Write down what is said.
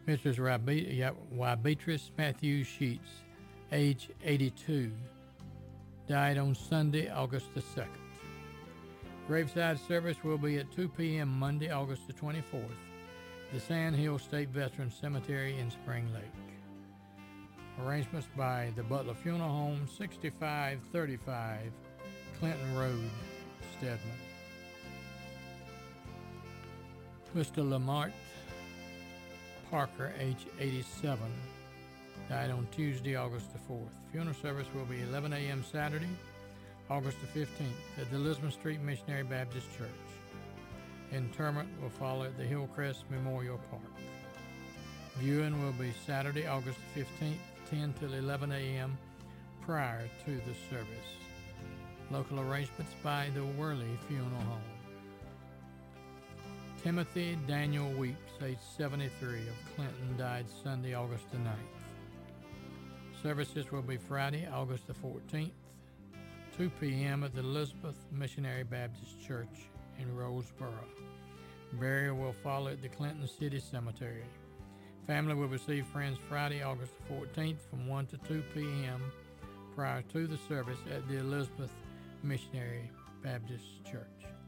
Mrs. Beatrice Matthews Sheets, age 82, died on Sunday, August the 2nd. Graveside service will be at 2 p.m. Monday, August the 24th, the Sand Hill State Veterans Cemetery in Spring Lake. Arrangements by the Butler Funeral Home, 6535 Clinton Road, Stedman. Mr. Lamart Parker, age 87, died on Tuesday, August the 4th. Funeral service will be 11 a.m. Saturday, August the 15th at the Lisbon Street Missionary Baptist Church. Interment will follow at the Hillcrest Memorial Park. Viewing will be Saturday, August the 15th, 10 till 11 a.m. prior to the service. Local arrangements by the Worley Funeral Home. Timothy Daniel Weeks, age 73, of Clinton, died Sunday, August the 9th. Services will be Friday, August the 14th, 2 p.m. at the Elizabeth Missionary Baptist Church in Roseboro. Burial will follow at the Clinton City Cemetery. Family will receive friends Friday, August the 14th from 1 to 2 p.m. prior to the service at the Elizabeth Missionary Baptist Church.